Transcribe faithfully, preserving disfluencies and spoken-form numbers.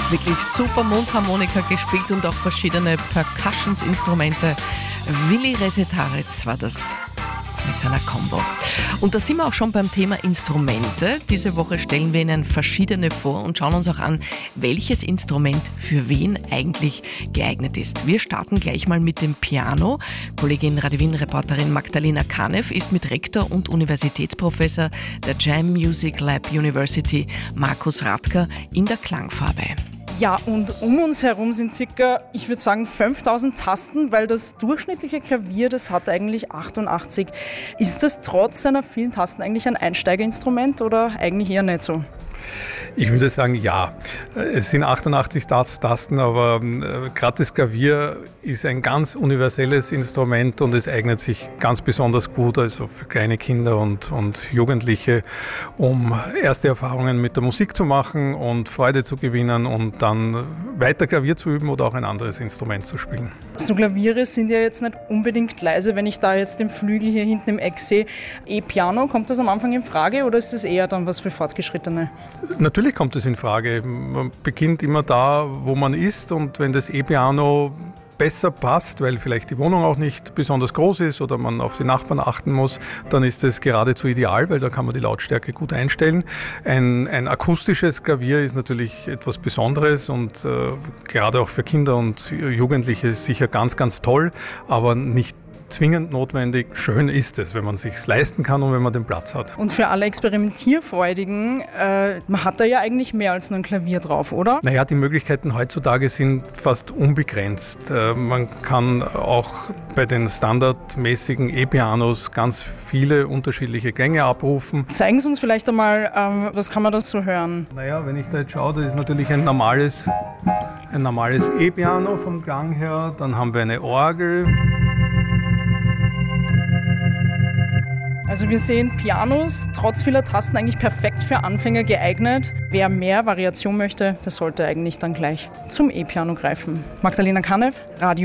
hat wirklich super Mundharmonika gespielt und auch verschiedene Percussionsinstrumente. Willi Resetaritz war das mit seiner Combo. Und da sind wir auch schon beim Thema Instrumente. Diese Woche stellen wir Ihnen verschiedene vor und schauen uns auch an, welches Instrument für wen eigentlich geeignet ist. Wir starten gleich mal mit dem Piano. Kollegin Radio Wien-Reporterin Magdalena Kanev ist mit Rektor und Universitätsprofessor der Jam Music Lab University, Markus Radker, in der Klangfarbe. Ja, und um uns herum sind circa, ich würde sagen, fünftausend Tasten, weil das durchschnittliche Klavier, das hat eigentlich achtundachtzig. Ist das trotz seiner vielen Tasten eigentlich ein Einsteigerinstrument oder eigentlich eher nicht so? Ich würde sagen, ja. Es sind achtundachtzig Tasten, aber äh, gerade das Klavier ist ein ganz universelles Instrument und es eignet sich ganz besonders gut, also für kleine Kinder und, und Jugendliche, um erste Erfahrungen mit der Musik zu machen und Freude zu gewinnen und dann weiter Klavier zu üben oder auch ein anderes Instrument zu spielen. So Klaviere sind ja jetzt nicht unbedingt leise, wenn ich da jetzt den Flügel hier hinten im Eck sehe. E-Piano, kommt das am Anfang in Frage oder ist das eher dann was für Fortgeschrittene? Natürlich kommt es in Frage. Man beginnt immer da, wo man ist, und wenn das E-Piano besser passt, weil vielleicht die Wohnung auch nicht besonders groß ist oder man auf die Nachbarn achten muss, dann ist es geradezu ideal, weil da kann man die Lautstärke gut einstellen. Ein, ein akustisches Klavier ist natürlich etwas Besonderes und äh, gerade auch für Kinder und Jugendliche sicher ganz, ganz toll, aber nicht zwingend notwendig. Schön ist es, wenn man es sich leisten kann und wenn man den Platz hat. Und für alle Experimentierfreudigen, äh, man hat da ja eigentlich mehr als nur ein Klavier drauf, oder? Naja, die Möglichkeiten heutzutage sind fast unbegrenzt. Äh, man kann auch bei den standardmäßigen E-Pianos ganz viele unterschiedliche Klänge abrufen. Zeigen Sie uns vielleicht einmal, ähm, was kann man da so hören? Naja, wenn ich da jetzt schaue, das ist natürlich ein normales, ein normales E-Piano vom Klang her. Dann haben wir eine Orgel. Also wir sehen Pianos, trotz vieler Tasten eigentlich perfekt für Anfänger geeignet. Wer mehr Variation möchte, der sollte eigentlich dann gleich zum E-Piano greifen. Magdalena Kanev, Radio